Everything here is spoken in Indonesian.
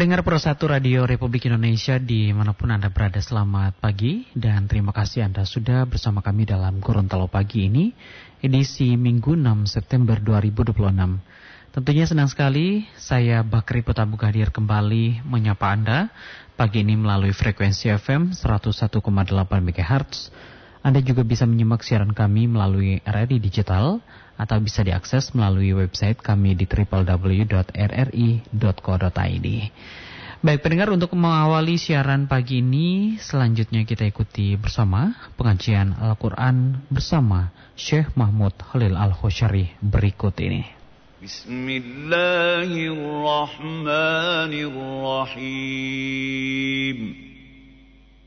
Pendengar Pro 1 Radio Republik Indonesia dimanapun Anda berada, selamat pagi dan terima kasih Anda sudah bersama kami dalam Gorontalo Pagi ini, edisi Minggu 6 September 2026. Tentunya senang sekali saya Bakri Putabuga hadir kembali menyapa Anda pagi ini melalui frekuensi FM 101,8 MHz. Anda juga bisa menyimak siaran kami melalui RRI Digital atau bisa diakses melalui website kami di www.rri.co.id. Baik pendengar, untuk mengawali siaran pagi ini, selanjutnya kita ikuti bersama pengajian Al-Quran bersama Syekh Mahmud Khalil Al-Khosyari berikut ini. Bismillahirrahmanirrahim.